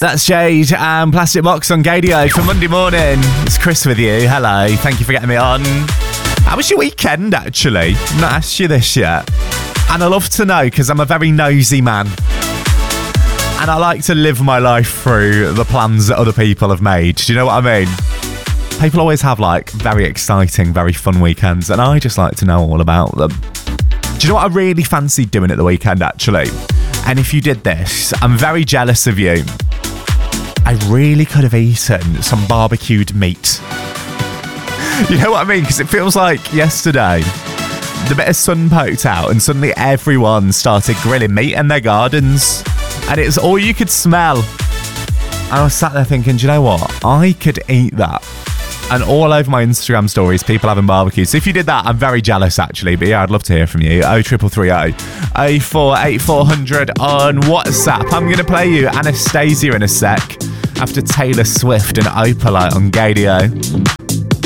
That's Jade and Plastic Box on Gadio for Monday morning. It's Chris with you. Hello. Thank you for getting me on. How was your weekend, actually? I've not asked you this yet. And I love to know because I'm a very nosy man. And I like to live my life through the plans that other people have made. Do you know what I mean? People always have like very exciting, very fun weekends. And I just like to know all about them. Do you know what I really fancied doing at the weekend, actually? And if you did this, I'm very jealous of you. I really could have eaten some barbecued meat. You know what I mean? Because it feels like yesterday, the bit of sun poked out and suddenly everyone started grilling meat in their gardens. And it's all you could smell. And I was sat there thinking, do you know what? I could eat that. And all over my Instagram stories, people having barbecues. So if you did that, I'm very jealous, actually. But yeah, I'd love to hear from you. 0330 048400 on WhatsApp. I'm going to play you Anastasia in a sec after Taylor Swift and Opalite on Gadio.